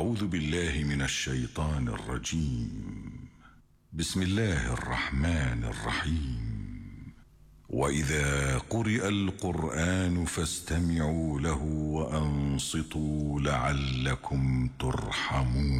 أعوذ بالله من الشيطان الرجيم. بسم الله الرحمن الرحيم. وإذا قرئ القرآن فاستمعوا له وأنصتوا لعلكم ترحمون.